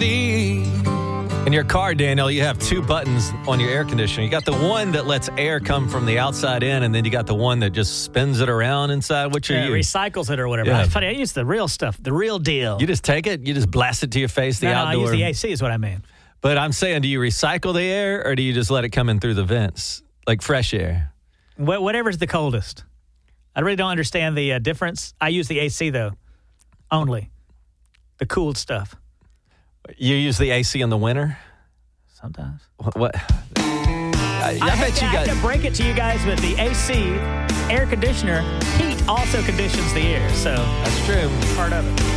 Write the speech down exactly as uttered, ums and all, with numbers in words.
honesty. In your car, Daniel, you have two buttons on your air conditioner. You got the one that lets air come from the outside in, and then you got the one that just spins it around inside. Which are Yeah, you? recycles it or whatever. Yeah. It's funny, I use the real stuff, the real deal. You just take it, you just blast it to your face, the no, no, outdoor. I use the A C is what I mean. But I'm saying, do you recycle the air, or do you just let it come in through the vents, like fresh air? Wh- whatever's the coldest. I really don't understand the uh, difference. I use the A C, though, only. The cooled stuff. You use the A C in the winter? Sometimes. What? what? I, I, I bet hate, you I got. hate to break it to you guys, but the A C, air conditioner, heat also conditions the air. So That's true. part of it.